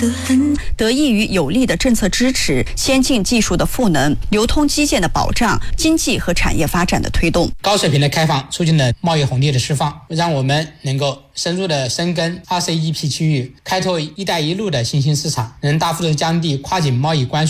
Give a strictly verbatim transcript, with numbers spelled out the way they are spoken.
得很。得益于有力的政策支持、先进技术的赋能、流通基建的保障、经济和产业发展的推动， 高水平的开放促进了贸易红利的释放，让我们能够深入的深耕 R C E P 区域，开拓一带一路的新兴市场，能大幅的降低跨境贸易关税